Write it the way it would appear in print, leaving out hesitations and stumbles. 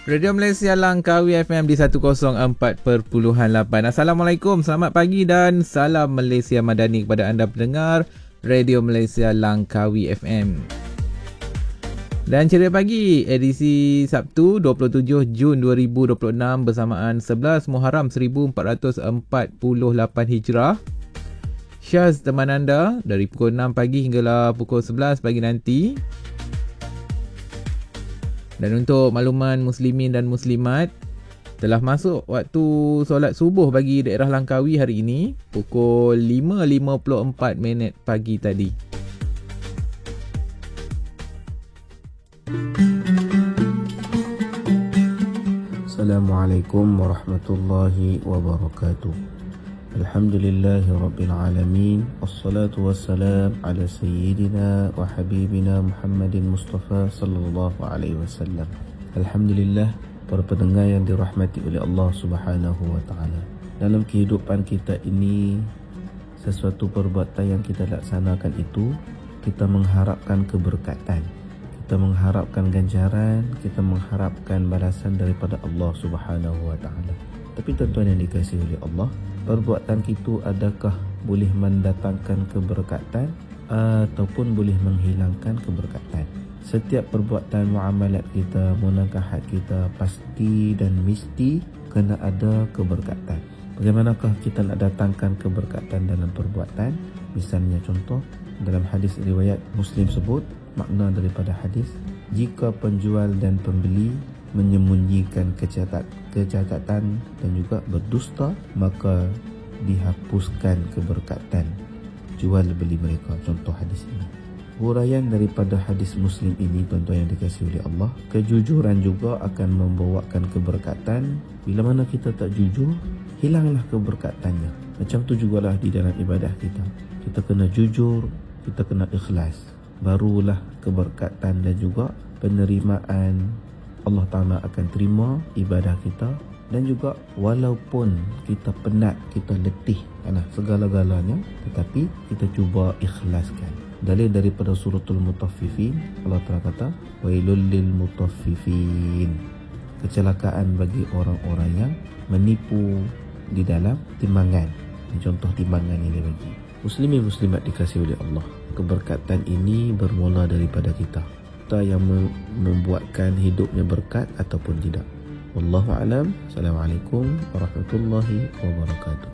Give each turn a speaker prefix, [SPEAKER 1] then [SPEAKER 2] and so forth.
[SPEAKER 1] Radio Malaysia Langkawi FM di 104.8. Assalamualaikum, selamat pagi dan salam Malaysia Madani kepada anda pendengar Radio Malaysia Langkawi FM. Dan ceria pagi, edisi Sabtu 27 Jun 2026 bersamaan 11 Muharram 1448 Hijrah. Syaz teman anda dari pukul 6 pagi hinggalah pukul 11 pagi nanti. Dan untuk makluman muslimin dan muslimat, telah masuk waktu solat subuh bagi daerah Langkawi hari ini pukul 5.54 pagi tadi.
[SPEAKER 2] Assalamualaikum warahmatullahi wabarakatuh. Alhamdulillahi rabbil alamin. Wassalatu wassalam ala sayyidina wa habibina Muhammadin Mustafa sallallahu alaihi wasallam. Alhamdulillah, para pendengar yang dirahmati oleh Allah Subhanahu wa taala. Dalam kehidupan kita ini, sesuatu perbuatan yang kita laksanakan itu, kita mengharapkan keberkatan, kita mengharapkan ganjaran, kita mengharapkan balasan daripada Allah Subhanahu wa taala. Tapi tuan-tuan yang dikasihi oleh Allah, perbuatan kita adakah boleh mendatangkan keberkatan ataupun boleh menghilangkan keberkatan? Setiap perbuatan muamalat kita, munakahat kita pasti dan mesti kena ada keberkatan. Bagaimanakah kita nak datangkan keberkatan dalam perbuatan? Misalnya contoh, dalam hadis riwayat Muslim sebut, makna daripada hadis, jika penjual dan pembeli menyembunyikan kejahatan dan juga berdusta, maka dihapuskan keberkatan jual beli mereka. Contoh hadis ini. Huraian daripada hadis Muslim ini, tuan-tuan yang dikasihi oleh Allah, kejujuran juga akan membawakan keberkatan. Bila mana kita tak jujur, hilanglah keberkatannya. Macam tu jugalah di dalam ibadah kita. Kita kena jujur, kita kena ikhlas, barulah keberkatan dan juga penerimaan Allah Ta'ala akan terima ibadah kita. Dan juga walaupun kita penat, kita letih segala-galanya, tetapi kita cuba ikhlaskan. Dalil daripada suratul Mutaffifin, Allah Ta'ala kata, wailul lil mutaffifin, kecelakaan bagi orang-orang yang menipu di dalam timbangan. Ini contoh timbangan yang dia bagi. Muslimin muslimat dikasihi oleh Allah, keberkatan ini bermula daripada kita yang membuatkan hidupnya berkat ataupun tidak. Wallahu a'lam. Assalamualaikum warahmatullahi wabarakatuh.